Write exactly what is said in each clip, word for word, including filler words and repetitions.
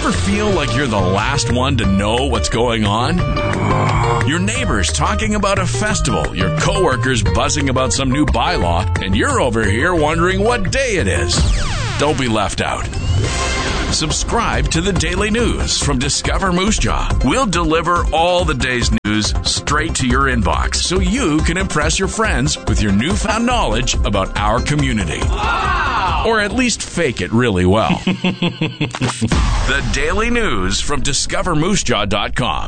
ever feel like you're the last one to know what's going on? Your neighbor's talking about a festival, your coworker's buzzing about some new bylaw, and you're over here wondering what day it is. Don't be left out. Subscribe to the Daily News from Discover Moose Jaw. We'll deliver all the day's news straight to your inbox so you can impress your friends with your newfound knowledge about our community. Wow! Or at least fake it really well. The Daily News from discover moose jaw dot com.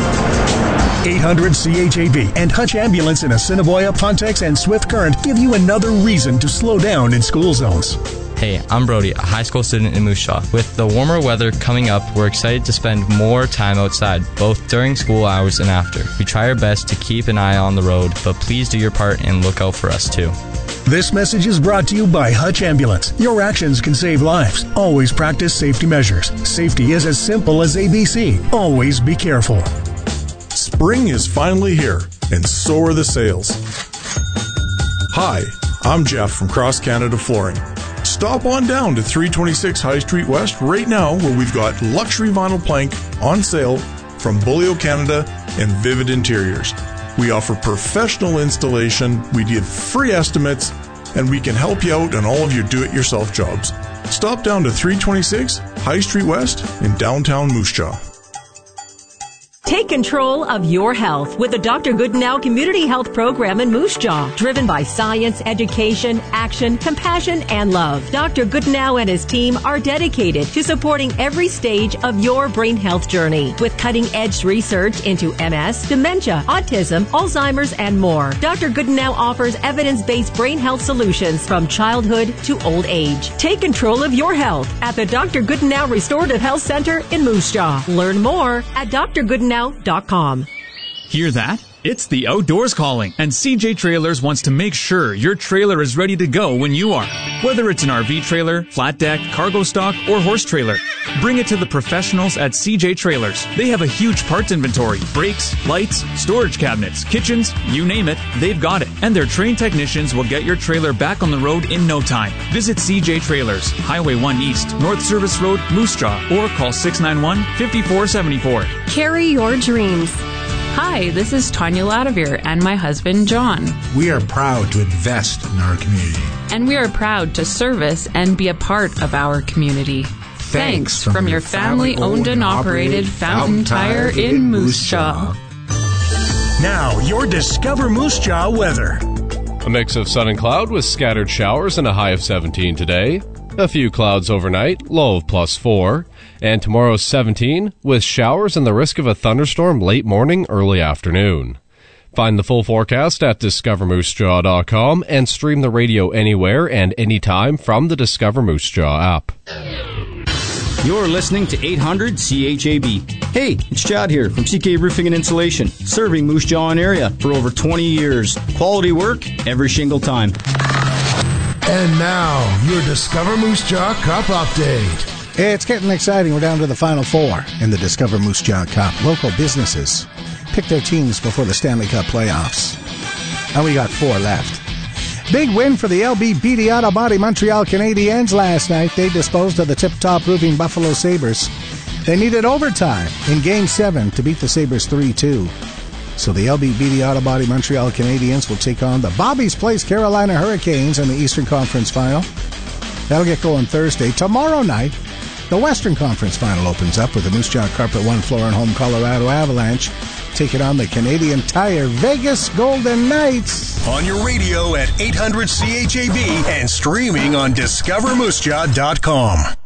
eight hundred C H A B and Hutch Ambulance in Assiniboia, Pontex, and Swift Current give you another reason to slow down in school zones. Hey, I'm Brody, a high school student in Moose Jaw. With the warmer weather coming up, we're excited to spend more time outside, both during school hours and after. We try our best to keep an eye on the road, but please do your part and look out for us too. This message is brought to you by Hutch Ambulance. Your actions can save lives. Always practice safety measures. Safety is as simple as A B C. Always be careful. Spring is finally here, and so are the sales. Hi, I'm Jeff from Cross Canada Flooring. Stop on down to three twenty-six High Street West right now, where we've got luxury vinyl plank on sale from Bulio Canada and Vivid Interiors. We offer professional installation, we give free estimates, and we can help you out on all of your do-it-yourself jobs. Stop down to three twenty-six High Street West in downtown Moose Jaw. Take control of your health with the Doctor Goodenow Community Health Program in Moose Jaw, driven by science, education, action, compassion, and love. Doctor Goodenow and his team are dedicated to supporting every stage of your brain health journey with cutting-edge research into M S, dementia, autism, Alzheimer's, and more. Doctor Goodenow offers evidence-based brain health solutions from childhood to old age. Take control of your health at the Doctor Goodenow Restorative Health Center in Moose Jaw. Learn more at d r goodenow dot com. Hear that? It's the outdoors calling, and C J Trailers wants to make sure your trailer is ready to go when you are. Whether it's an R V trailer, flat deck, cargo stock, or horse trailer, bring it to the professionals at C J Trailers. They have a huge parts inventory, brakes, lights, storage cabinets, kitchens, you name it, they've got it. And their trained technicians will get your trailer back on the road in no time. Visit C J Trailers, Highway one East, North Service Road, Moose Jaw, or call six nine one, five four seven four. Carry your dreams. Hi, this is Tanya Ladavir and my husband, John. We are proud to invest in our community. And we are proud to service and be a part of our community. Thanks, Thanks from, from your family-owned and operated Fountain Tire in Moose Jaw. Now, your Discover Moose Jaw weather. A mix of sun and cloud with scattered showers and a high of seventeen today. A few clouds overnight, low of plus four. And tomorrow's seventeen, with showers and the risk of a thunderstorm late morning, early afternoon. Find the full forecast at discover moose jaw dot com and stream the radio anywhere and anytime from the Discover Moose Jaw app. You're listening to eight hundred C H A B. Hey, it's Chad here from C K Roofing and Insulation, serving Moose Jaw and area for over twenty years. Quality work every shingle time. And now, your Discover Moose Jaw Cup update. It's getting exciting. We're down to the final four in the Discover Moose Jaw Cup. Local businesses pick their teams before the Stanley Cup playoffs. And we got four left. Big win for the L B B D Auto Body Montreal Canadiens last night. They disposed of the tip-top roofing Buffalo Sabres. They needed overtime in Game seven to beat the Sabres three two. So the L B B D Auto Body Montreal Canadiens will take on the Bobby's Place Carolina Hurricanes in the Eastern Conference Final. That'll get going Thursday. Tomorrow night, the Western Conference Final opens up with the Moose Jaw Carpet One Floor and Home Colorado Avalanche taking on the Canadian Tire Vegas Golden Knights. On your radio at eight hundred C H A B and streaming on discover moose jaw dot com.